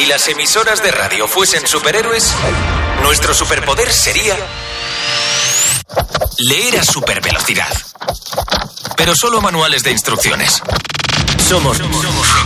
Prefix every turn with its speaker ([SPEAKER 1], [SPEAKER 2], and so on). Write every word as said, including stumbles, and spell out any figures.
[SPEAKER 1] las emisoras de radio fuesen superhéroes, nuestro superpoder sería leer a supervelocidad. Pero solo manuales de instrucciones. Somos, somos